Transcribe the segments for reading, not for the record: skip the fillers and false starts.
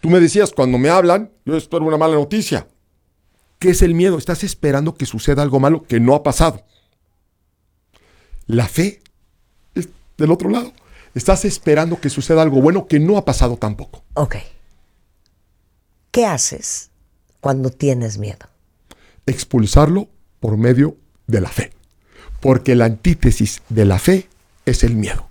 Tú me decías, cuando me hablan, yo espero una mala noticia. ¿Qué es el miedo? Estás esperando que suceda algo malo que no ha pasado. La fe es del otro lado. Estás esperando que suceda algo bueno que no ha pasado tampoco. Ok. ¿Qué haces cuando tienes miedo? Expulsarlo por medio de la fe. Porque la antítesis de la fe es el miedo.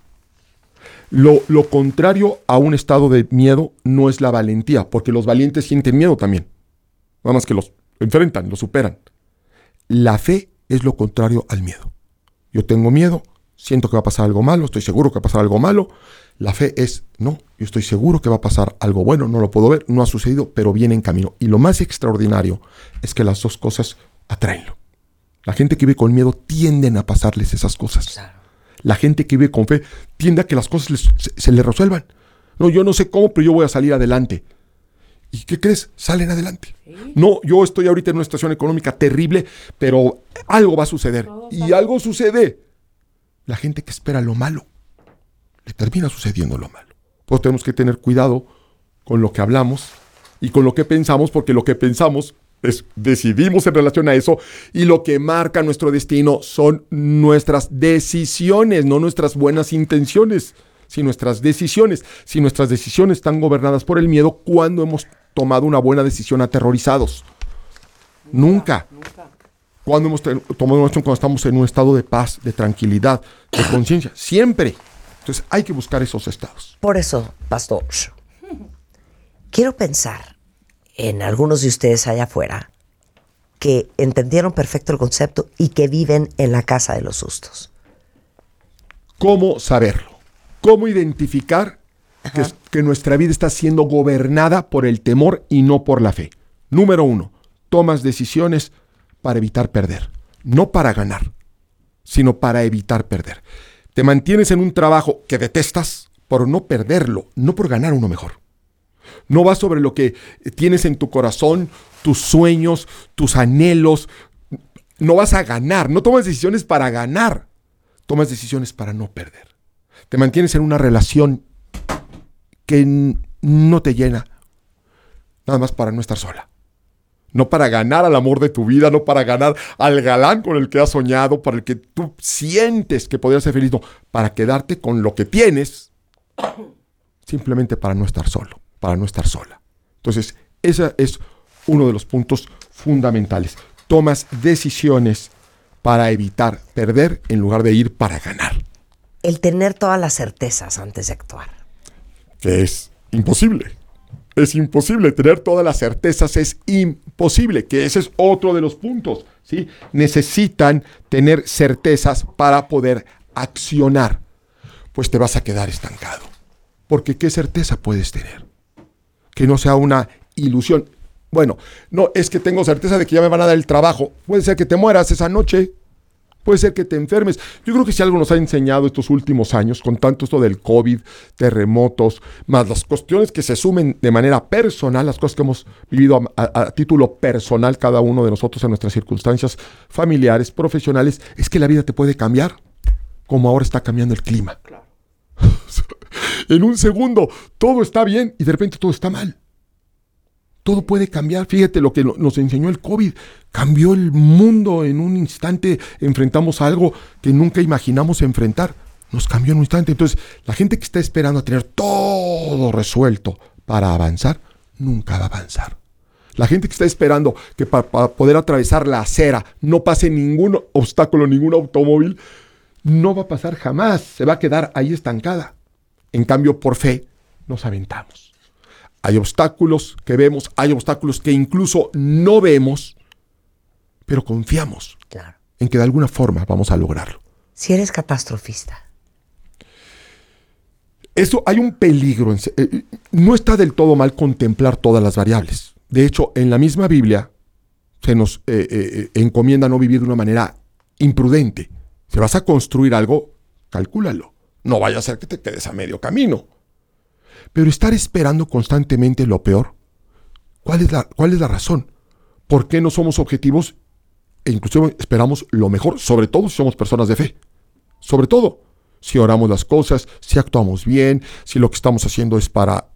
Lo contrario a un estado de miedo no es la valentía, porque los valientes sienten miedo también. Nada más que los enfrentan, los superan. La fe es lo contrario al miedo. Yo tengo miedo, siento que va a pasar algo malo, estoy seguro que va a pasar algo malo. La fe es, no, yo estoy seguro que va a pasar algo bueno, no lo puedo ver, no ha sucedido, pero viene en camino. Y lo más extraordinario es que las dos cosas atraenlo. La gente que vive con miedo tienden a pasarles esas cosas. Claro. La gente que vive con fe tiende a que las cosas se les resuelvan. No, yo no sé cómo, pero yo voy a salir adelante. ¿Y qué crees? Salen adelante. ¿Sí? No, yo estoy ahorita en una situación económica terrible, pero algo va a suceder. Y algo sucede. La gente que espera lo malo, le termina sucediendo lo malo. Pues tenemos que tener cuidado con lo que hablamos y con lo que pensamos, porque lo que pensamos decidimos en relación a eso, y lo que marca nuestro destino son nuestras decisiones, no nuestras buenas intenciones, sino nuestras decisiones. Si nuestras decisiones están gobernadas por el miedo, ¿cuándo hemos tomado una buena decisión aterrorizados? Nunca. ¿Cuándo hemos tomado una decisión cuando estamos en un estado de paz, de tranquilidad, de conciencia? Siempre. Entonces hay que buscar esos estados. Por eso, pastor, quiero pensar en algunos de ustedes allá afuera que entendieron perfecto el concepto y que viven en la casa de los sustos. ¿Cómo saberlo? ¿Cómo identificar que nuestra vida está siendo gobernada por el temor y no por la fe? Número 1, tomas decisiones para evitar perder. No para ganar, sino para evitar perder. Te mantienes en un trabajo que detestas por no perderlo, no por ganar uno mejor. No vas sobre lo que tienes en tu corazón, tus sueños, tus anhelos. No vas a ganar. No tomas decisiones para ganar. Tomas decisiones para no perder. Te mantienes en una relación que no te llena. Nada más para no estar sola. No para ganar al amor de tu vida, no para ganar al galán con el que has soñado, para el que tú sientes que podrías ser feliz. No, para quedarte con lo que tienes, simplemente para no estar solo. Para no estar sola. Entonces, ese es uno de los puntos fundamentales. Tomas decisiones para evitar perder en lugar de ir para ganar. El tener todas las certezas antes de actuar. Que es imposible. Es imposible. Tener todas las certezas es imposible. Que ese es otro de los puntos, ¿sí? Necesitan tener certezas para poder accionar. Pues te vas a quedar estancado. Porque ¿qué certeza puedes tener? Que no sea una ilusión. Bueno, no, es que tengo certeza de que ya me van a dar el trabajo. Puede ser que te mueras esa noche. Puede ser que te enfermes. Yo creo que si algo nos ha enseñado estos últimos años, con tanto esto del COVID, terremotos, más las cuestiones que se sumen de manera personal, las cosas que hemos vivido a título personal cada uno de nosotros en nuestras circunstancias familiares, profesionales, es que la vida te puede cambiar, como ahora está cambiando el clima. Claro. En un segundo, todo está bien y de repente todo está mal. Todo puede cambiar. Fíjate lo que nos enseñó el COVID. Cambió el mundo en un instante. Enfrentamos algo que nunca imaginamos enfrentar. Nos cambió en un instante. Entonces, la gente que está esperando a tener todo resuelto para avanzar, nunca va a avanzar. La gente que está esperando que para poder atravesar la acera no pase ningún obstáculo, ningún automóvil, no va a pasar jamás. Se va a quedar ahí estancada. En cambio, por fe, nos aventamos. Hay obstáculos que vemos, hay obstáculos que incluso no vemos, pero confiamos en que de alguna forma vamos a lograrlo. Si eres catastrofista. Eso, hay un peligro. No está del todo mal contemplar todas las variables. De hecho, en la misma Biblia se nos encomienda no vivir de una manera imprudente. Si vas a construir algo, calcúlalo. No vaya a ser que te quedes a medio camino. Pero estar esperando constantemente lo peor, ¿cuál es la razón? ¿Por qué no somos objetivos e inclusive esperamos lo mejor? Sobre todo si somos personas de fe. Sobre todo si oramos las cosas, si actuamos bien, si lo que estamos haciendo es para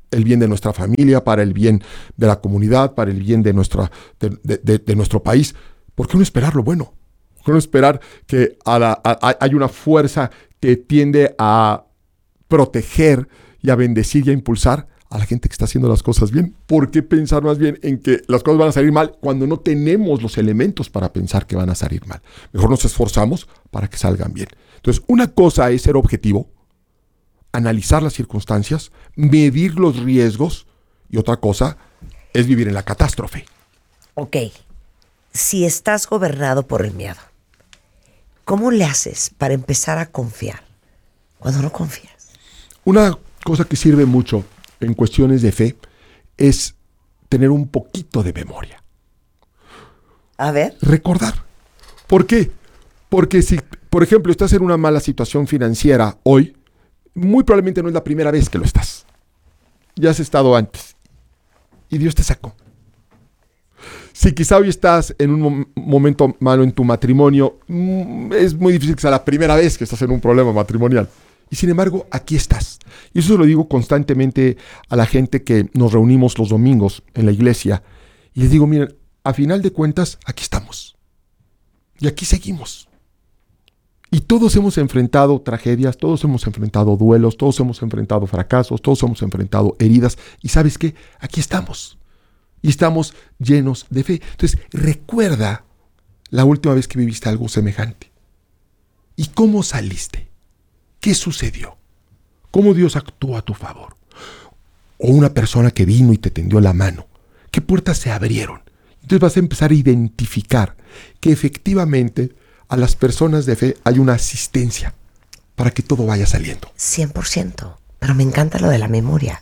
el bien de nuestra familia, para el bien de la comunidad, para el bien de nuestro país. ¿Por qué no esperar lo bueno? ¿Por qué no esperar que hay una fuerza que tiende a proteger y a bendecir y a impulsar a la gente que está haciendo las cosas bien? ¿Por qué pensar más bien en que las cosas van a salir mal cuando no tenemos los elementos para pensar que van a salir mal? Mejor nos esforzamos para que salgan bien. Entonces, una cosa es ser objetivo, analizar las circunstancias, medir los riesgos, y otra cosa es vivir en la catástrofe. Ok, si estás gobernado por el miedo, ¿cómo le haces para empezar a confiar cuando no confías? Una cosa que sirve mucho en cuestiones de fe es tener un poquito de memoria. A ver. Recordar. ¿Por qué? Porque si, por ejemplo, estás en una mala situación financiera hoy, muy probablemente no es la primera vez que lo estás. Ya has estado antes. Y Dios te sacó. Si quizá hoy estás en un momento malo en tu matrimonio, es muy difícil que sea la primera vez que estás en un problema matrimonial. Y sin embargo, aquí estás. Y eso lo digo constantemente a la gente que nos reunimos los domingos en la iglesia. Y les digo, miren, a final de cuentas, aquí estamos. Y aquí seguimos. Y todos hemos enfrentado tragedias, todos hemos enfrentado duelos, todos hemos enfrentado fracasos, todos hemos enfrentado heridas. Y ¿sabes qué? Aquí estamos. Y estamos llenos de fe. Entonces, recuerda la última vez que viviste algo semejante. ¿Y cómo saliste? ¿Qué sucedió? ¿Cómo Dios actuó a tu favor? O una persona que vino y te tendió la mano. ¿Qué puertas se abrieron? Entonces vas a empezar a identificar que efectivamente a las personas de fe hay una asistencia para que todo vaya saliendo. 100%. Pero me encanta lo de la memoria.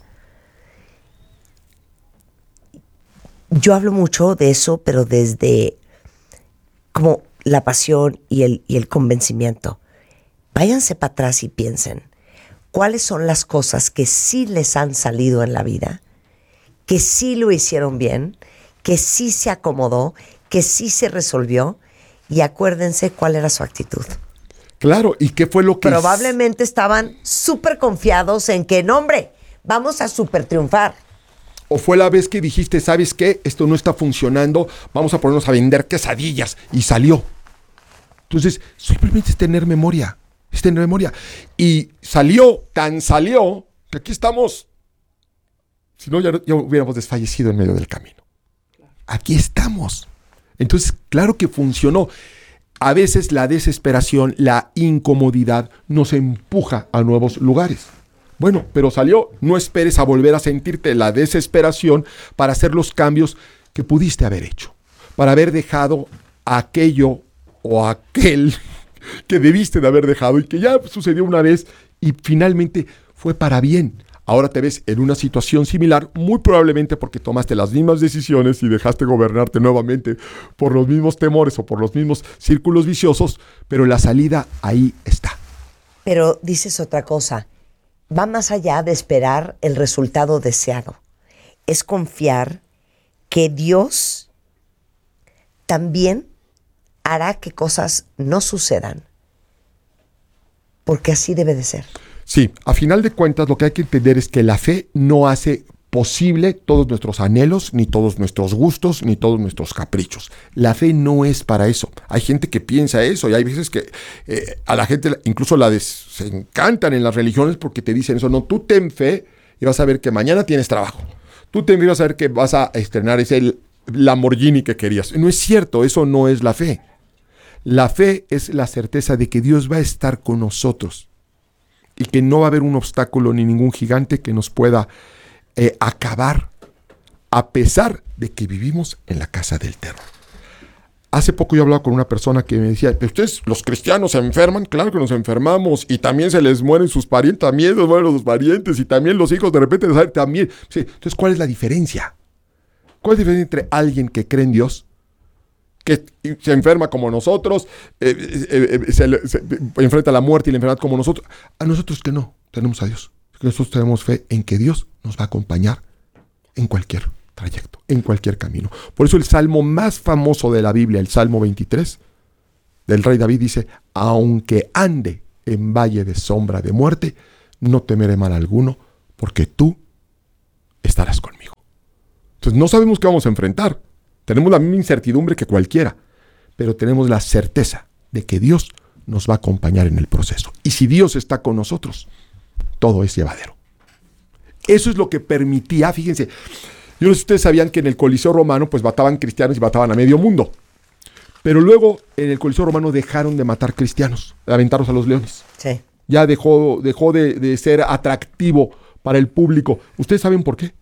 Yo hablo mucho de eso, pero desde como la pasión y el convencimiento. Váyanse para atrás y piensen cuáles son las cosas que sí les han salido en la vida, que sí lo hicieron bien, que sí se acomodó, que sí se resolvió, y acuérdense cuál era su actitud. Claro, ¿y qué fue lo que... Probablemente estaban súper confiados en que, no, hombre, vamos a súper triunfar. O fue la vez que dijiste, ¿sabes qué? Esto no está funcionando, vamos a ponernos a vender quesadillas, y salió. Entonces, simplemente es tener memoria. Es tener memoria. Y salió, tan salió, que aquí estamos. Si no, ya hubiéramos desfallecido en medio del camino. Aquí estamos. Entonces, claro que funcionó. A veces la desesperación, la incomodidad nos empuja a nuevos lugares. Bueno, pero salió. No esperes a volver a sentirte la desesperación para hacer los cambios que pudiste haber hecho. Para haber dejado aquello o aquel que debiste de haber dejado y que ya sucedió una vez y finalmente fue para bien. Ahora te ves en una situación similar, muy probablemente porque tomaste las mismas decisiones y dejaste gobernarte nuevamente por los mismos temores o por los mismos círculos viciosos, pero la salida ahí está. Pero dices otra cosa, va más allá de esperar el resultado deseado. Es confiar que Dios también hará que cosas no sucedan, porque así debe de ser. Sí, a final de cuentas lo que hay que entender es que la fe no hace posible todos nuestros anhelos, ni todos nuestros gustos, ni todos nuestros caprichos. La fe no es para eso. Hay gente que piensa eso y hay veces que a la gente incluso se encantan en las religiones porque te dicen eso. No, tú ten fe y vas a ver que mañana tienes trabajo. Tú ten fe y vas a ver que vas a estrenar ese Lamborghini que querías. No es cierto, eso no es la fe. La fe es la certeza de que Dios va a estar con nosotros y que no va a haber un obstáculo ni ningún gigante que nos pueda acabar, a pesar de que vivimos en la casa del terror. Hace poco yo hablaba con una persona que me decía, ¿ustedes los cristianos se enferman? Claro que nos enfermamos y también se les mueren sus parientes, también les mueren los parientes y también los hijos de repente les salen también. Sí, entonces, ¿cuál es la diferencia? ¿Cuál es la diferencia entre alguien que cree en Dios, que se enferma como nosotros, se enfrenta a la muerte y la enfermedad como nosotros, a nosotros que no, tenemos a Dios? Nosotros tenemos fe en que Dios nos va a acompañar en cualquier trayecto, en cualquier camino. Por eso el salmo más famoso de la Biblia, el Salmo 23, del rey David dice, aunque ande en valle de sombra de muerte, no temeré mal alguno, porque tú estarás conmigo. Entonces no sabemos qué vamos a enfrentar. Tenemos la misma incertidumbre que cualquiera, pero tenemos la certeza de que Dios nos va a acompañar en el proceso. Y si Dios está con nosotros, todo es llevadero. Eso es lo que permitía, fíjense, yo no sé si ustedes sabían que en el Coliseo Romano pues mataban cristianos y mataban a medio mundo. Pero luego en el Coliseo Romano dejaron de matar cristianos, de aventarlos a los leones. Sí. Ya dejó de ser atractivo para el público. ¿Ustedes saben por qué?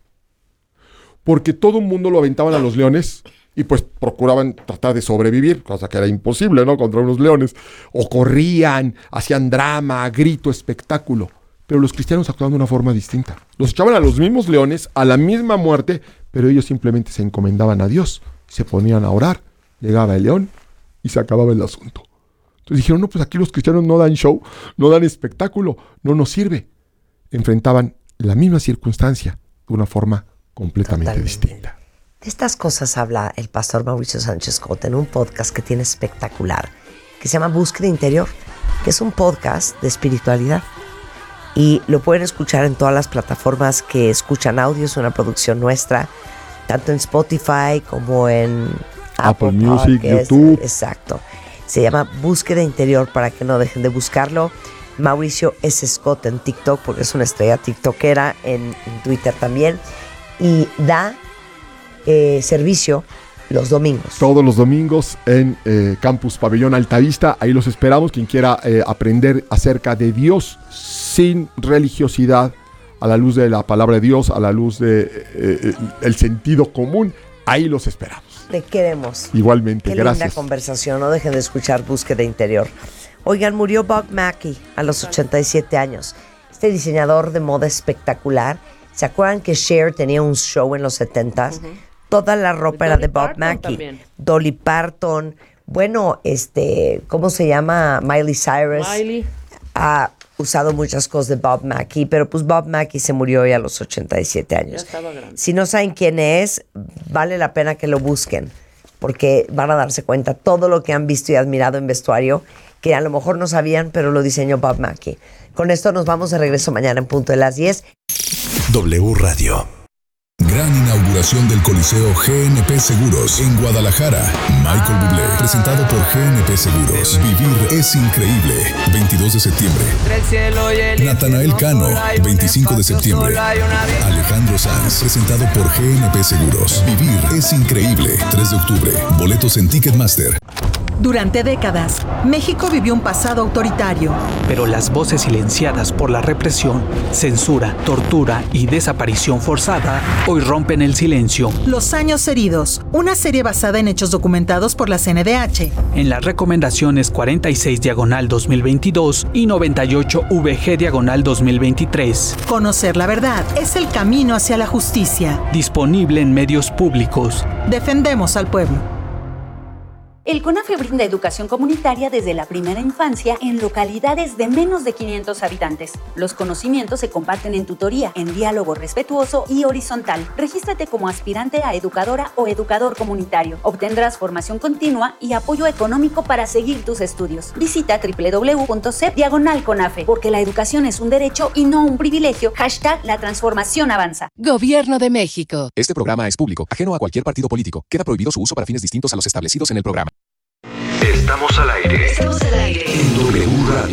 Porque todo el mundo lo aventaban a los leones y pues procuraban tratar de sobrevivir, cosa que era imposible, ¿no? Contra unos leones. O corrían, hacían drama, grito, espectáculo. Pero los cristianos actuaban de una forma distinta. Los echaban a los mismos leones, a la misma muerte, pero ellos simplemente se encomendaban a Dios, se ponían a orar, llegaba el león y se acababa el asunto. Entonces dijeron, no, pues aquí los cristianos no dan show, no dan espectáculo, no nos sirve. Enfrentaban la misma circunstancia de una forma completamente distinta. De estas cosas habla el pastor Mauricio Sánchez Cota en un podcast que tiene espectacular, que se llama Búsqueda Interior, que es un podcast de espiritualidad. Y lo pueden escuchar en todas las plataformas que escuchan audio, es una producción nuestra, tanto en Spotify como en Apple Music, Podcast, YouTube. Exacto. Se llama Búsqueda Interior para que no dejen de buscarlo. Mauricio S. Scott en TikTok, porque es una estrella tiktokera, en Twitter también. Y da servicio los domingos. Todos los domingos en Campus Pabellón Altavista. Ahí los esperamos. Quien quiera aprender acerca de Dios sin religiosidad, a la luz de la palabra de Dios, a la luz de el sentido común, ahí los esperamos. Te queremos. Igualmente, Qué gracias. linda conversación, no dejen de escuchar Búsqueda Interior. Oigan, murió Bob Mackie a los 87 años. Este diseñador de moda espectacular. ¿Se acuerdan que Cher tenía un show en los 70s? Uh-huh. Toda la ropa era de Bob Mackie. También. Dolly Parton. Bueno, ¿cómo se llama? Miley Cyrus. Miley. Ha usado muchas cosas de Bob Mackie, pero pues Bob Mackie se murió hoy a los 87 años. Ya estaba grande. Si no saben quién es, vale la pena que lo busquen, porque van a darse cuenta todo lo que han visto y admirado en vestuario, que a lo mejor no sabían, pero lo diseñó Bob Mackie. Con esto nos vamos de regreso mañana en punto de las 10. W Radio. Gran inauguración del Coliseo GNP Seguros en Guadalajara. Michael Bublé, presentado por GNP Seguros. Vivir es increíble. 22 de septiembre. Natanael Cano, 25 de septiembre. Alejandro Sanz, presentado por GNP Seguros. Vivir es increíble. 3 de octubre. Boletos en Ticketmaster. Durante décadas, México vivió un pasado autoritario. Pero las voces silenciadas por la represión, censura, tortura y desaparición forzada hoy rompen el silencio. Los años heridos, una serie basada en hechos documentados por la CNDH. En las recomendaciones 46/2022 y 98/VG/2023. Conocer la verdad es el camino hacia la justicia. Disponible en medios públicos. Defendemos al pueblo. El CONAFE brinda educación comunitaria desde la primera infancia en localidades de menos de 500 habitantes. Los conocimientos se comparten en tutoría, en diálogo respetuoso y horizontal. Regístrate como aspirante a educadora o educador comunitario. Obtendrás formación continua y apoyo económico para seguir tus estudios. Visita www.cep/CONAFE, porque la educación es un derecho y no un privilegio. #La transformación avanza. Gobierno de México. Este programa es público, ajeno a cualquier partido político. Queda prohibido su uso para fines distintos a los establecidos en el programa. Estamos al aire. Estamos al aire. En W Radio.